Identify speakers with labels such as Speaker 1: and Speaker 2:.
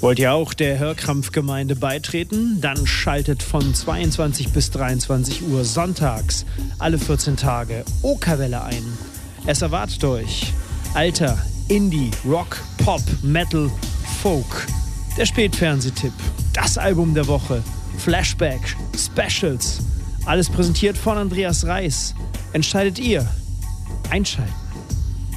Speaker 1: Wollt ihr auch der Hörkrampfgemeinde beitreten? Dann schaltet von 22 bis 23 Uhr sonntags alle 14 Tage Okerwelle ein. Es erwartet euch alter Indie, Rock, Pop, Metal, Folk. Der Spätfernsehtipp, das Album der Woche, Flashback, Specials. Alles präsentiert von Andreas Reis. Entscheidet ihr. Einschalten.